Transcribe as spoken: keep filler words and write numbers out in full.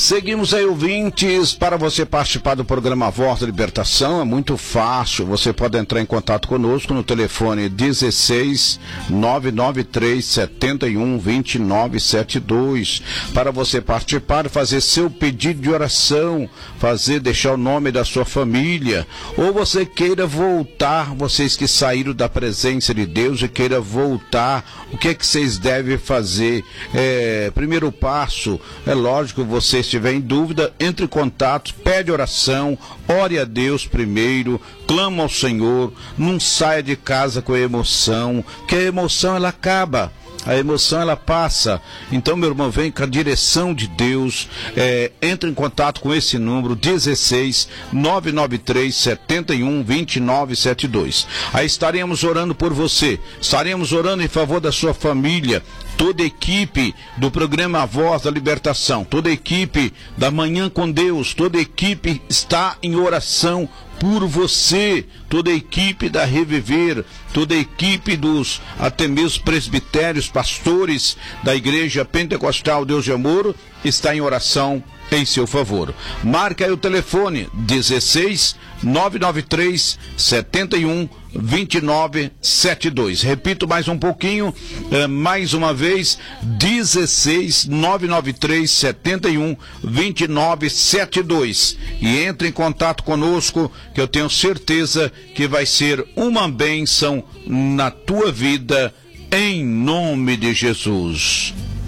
Seguimos aí, ouvintes, para você participar do programa Voz da Libertação, é muito fácil, você pode entrar em contato conosco no telefone dezesseis, nove nove três, sete um, dois nove sete dois, para você participar, fazer seu pedido de oração, fazer, deixar o nome da sua família, ou você queira voltar, vocês que saíram da presença de Deus e queira voltar, o que é que vocês devem fazer? É, primeiro passo, é lógico, você estiver em dúvida, entre em contato, pede oração, ore a Deus primeiro, clama ao Senhor, não saia de casa com a emoção, que a emoção ela acaba. A emoção ela passa. Então, meu irmão, vem com a direção de Deus. É, entre em contato com esse número dezesseis, nove nove três, sete um, dois nove sete dois. Aí estaremos orando por você. Estaremos orando em favor da sua família. Toda a equipe do programa Voz da Libertação, toda a equipe da Manhã com Deus, toda a equipe está em oração por você, toda a equipe da Reviver, toda a equipe dos até mesmo presbitérios, pastores da Igreja Pentecostal Deus de Amor, está em oração em seu favor. Marca aí o telefone dezesseis, nove nove três, sete um, dois nove sete dois. Repito mais um pouquinho, eh, mais uma vez, dezesseis, nove nove três, sete um, dois nove sete dois. E entre em contato conosco, que eu tenho certeza que vai ser uma bênção na tua vida, em nome de Jesus.